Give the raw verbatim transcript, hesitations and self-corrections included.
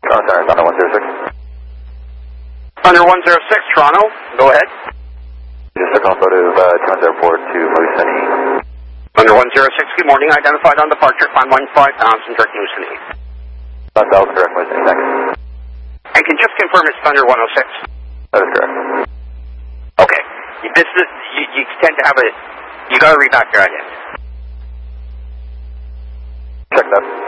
Toronto Center, Thunder one zero six. Thunder one zero six, Toronto, go ahead. Just took off out of uh, Toronto Airport to Moosonee. Thunder one zero six, good morning, identified on departure, climb one five thousand, direct Moosonee. That's all correct, Moosonee, thanks. And can just confirm it's Thunder one oh six? That is correct. Okay, this is, you, you tend to have a, you gotta read back your idea. Check that.